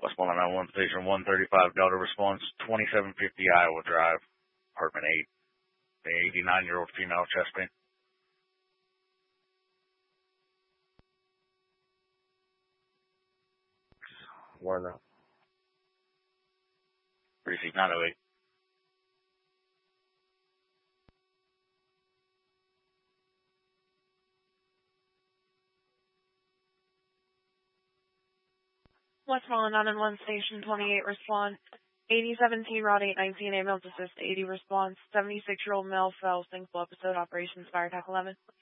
Westmoreland 911 Station 135 Delta response 2750 Iowa Drive, apartment 8. The 89-year-old female chest pain. Warner. Precinct 908. Westmoreland 911 Station 28 response. 8017 Rod 819 ambulance assist 80 response. 76-year-old male fell single episode operations fire attack 11.